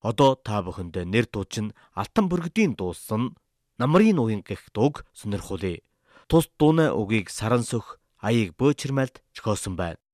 Одоо та бүхэндээ нэр дуучин Алтан бөргөдийн дуулсан Намрын уян гэх дууг сонирхуулъя. Тус дууны үгийг Саран сөх аяыг бөөчрмэлд зохиосон байна.